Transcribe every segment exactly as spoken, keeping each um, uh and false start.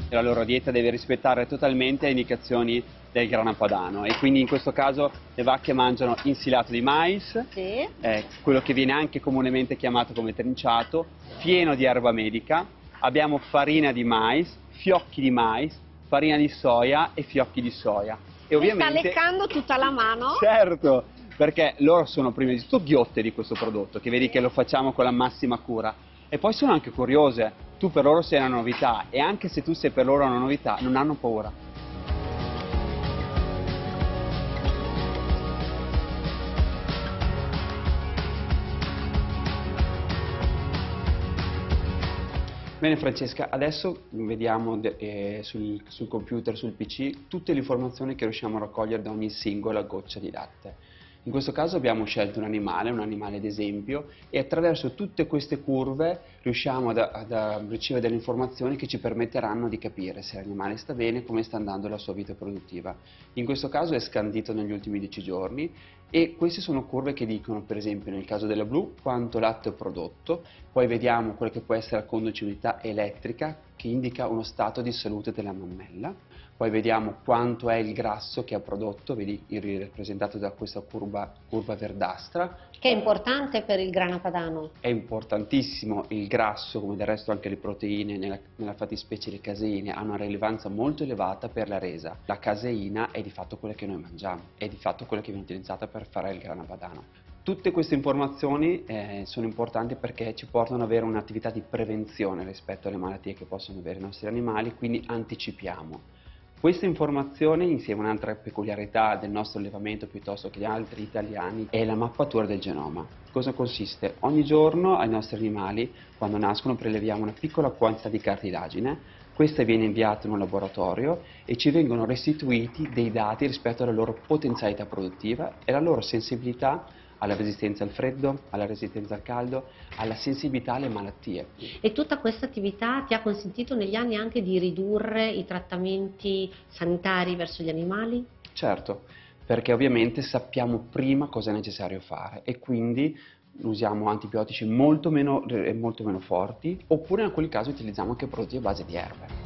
e la loro dieta deve rispettare totalmente le indicazioni del grana padano, e quindi in questo caso le vacche mangiano insilato di mais, Sì. eh, quello che viene anche comunemente chiamato come trinciato, pieno di erba medica, abbiamo farina di mais, fiocchi di mais, farina di soia e fiocchi di soia. E Mi sta ovviamente... leccando tutta la mano. Certo, perché loro sono prima di tutto ghiotte di questo prodotto, che vedi che lo facciamo con la massima cura, e poi sono anche curiose. Tu per loro sei una novità, e anche se tu sei per loro una novità, non hanno paura. Bene Francesca, adesso vediamo eh, sul, sul computer, sul P C, tutte le informazioni che riusciamo a raccogliere da ogni singola goccia di latte. In questo caso abbiamo scelto un animale, un animale d'esempio, e attraverso tutte queste curve riusciamo ad, ad, a ricevere delle informazioni che ci permetteranno di capire se l'animale sta bene e come sta andando la sua vita produttiva. In questo caso è scandito negli ultimi dieci giorni, e queste sono curve che dicono, per esempio nel caso della blu, quanto latte ho prodotto, poi vediamo quella che può essere la conducibilità elettrica, che indica uno stato di salute della mammella, poi vediamo quanto è il grasso che ha prodotto, vedi rappresentato da questa curva, curva verdastra. Che è importante per il grana padano. È importantissimo il grasso, come del resto anche le proteine, nella, nella fattispecie le caseine, hanno una rilevanza molto elevata per la resa. La caseina è di fatto quella che noi mangiamo, è di fatto quella che viene utilizzata per fare il grana padano. Tutte queste informazioni eh, sono importanti perché ci portano ad avere un'attività di prevenzione rispetto alle malattie che possono avere i nostri animali, quindi anticipiamo. Questa informazione, insieme a un'altra peculiarità del nostro allevamento piuttosto che di altri italiani, è la mappatura del genoma. Cosa consiste? Ogni giorno ai nostri animali, quando nascono, preleviamo una piccola quantità di cartilagine, questa viene inviata in un laboratorio e ci vengono restituiti dei dati rispetto alla loro potenzialità produttiva e alla loro sensibilità alla resistenza al freddo, alla resistenza al caldo, alla sensibilità alle malattie. E tutta questa attività ti ha consentito negli anni anche di ridurre i trattamenti sanitari verso gli animali? Certo, perché ovviamente sappiamo prima cosa è necessario fare e quindi usiamo antibiotici molto meno, molto meno forti, oppure in alcuni casi utilizziamo anche prodotti a base di erbe.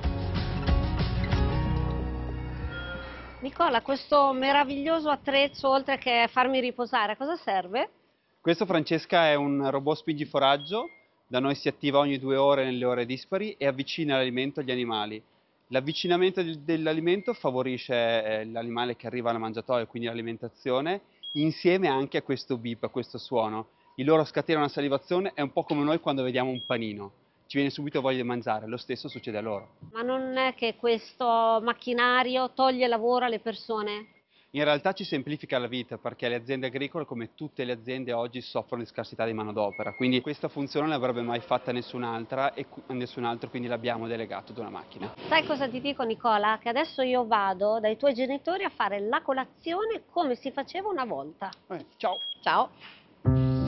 Nicola, questo meraviglioso attrezzo, oltre che farmi riposare, a cosa serve? Questo, Francesca, è un robot spingiforaggio, da noi si attiva ogni due ore nelle ore dispari e avvicina l'alimento agli animali. L'avvicinamento dell'alimento favorisce eh, l'animale che arriva alla mangiatoia, quindi l'alimentazione, insieme anche a questo beep, a questo suono. Il loro scatena una salivazione, è un po' come noi quando vediamo un panino. Ci viene subito voglia di mangiare, lo stesso succede a loro. Ma non è che questo macchinario toglie lavoro alle persone? In realtà ci semplifica la vita perché le aziende agricole, come tutte le aziende oggi, soffrono di scarsità di manodopera, quindi questa funzione non l'avrebbe mai fatta nessun'altra e nessun altro, quindi l'abbiamo delegato ad una macchina. Sai cosa ti dico, Nicola? Che adesso io vado dai tuoi genitori a fare la colazione come si faceva una volta. Eh, ciao! Ciao!